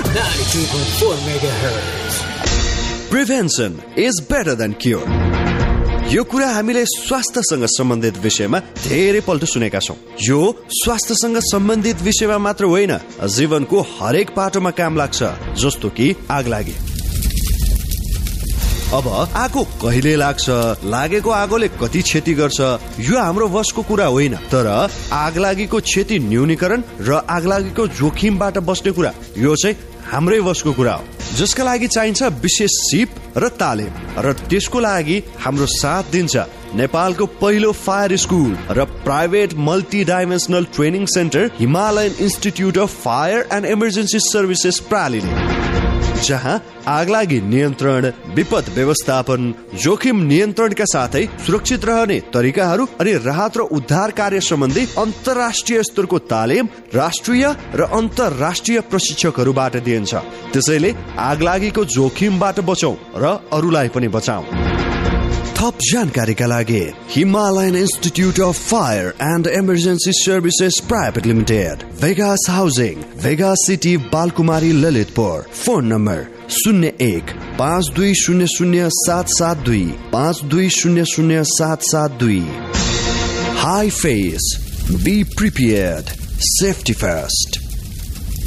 92.4 megahertz. Prevention is better than cure. यो कुरा हामीले स्वास्थ्यसँग सम्बन्धित विषयमा धेरै पल्ट सुनेका छौं। यो स्वास्थ्यसँग सम्बन्धित विषयमा मात्र होइन, जीवनको हरेक पाटोमा काम लाग्छ, जस्तो कि आगलागी। अब आगो कहिले लाग्छ, लागेको आगोले कति क्षति गर्छ, यो हाम्रो वशको कुरा होइन। तर आगलागीको क्षति न्यूनीकरण र आगलागीको जोखिमबाट बच्ने कुरा, यो चाहिँ हाम्रै वशको कुरा हो, जसका लागि चाहिन्छ विशेष सिप र तालिम। र त्यसको लागि हाम्रो साथ दिन्छ नेपालको पहिलो फायर स्कुल र private multi dimensional training centre Himalayan institute of fire and emergency services प्रालिले, जहाँ आगलागी नियन्त्रण, विपद व्यवस्थापन, जोखिम नियन्त्रणका साथै सुरक्षित रहने तरिकाहरू अनि राहत र उद्धार कार्य सम्बन्धी अन्तर्राष्ट्रिय स्तरको तालिम राष्ट्रिय र अन्तर्राष्ट्रिय प्रशिक्षकहरूबाट दिइन्छ। त्यसैले आगलागीको जोखिमबाट बचौं र अरूलाई पनि बचाऊ। थप जानकारीका लागि Himalayan institute of fire and emergency services private limited, Vegas housing, Vegas city, Balkumari, Lalitpur. Phone number 01-5200-772 5200-772। High face, be prepared, safety first.